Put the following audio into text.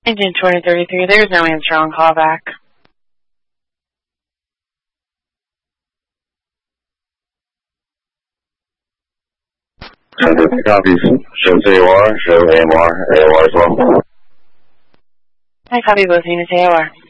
Engine 2033, there's no answer on callback. Copies. Show AOR, show AMR, AOR as well. I copy both units AOR.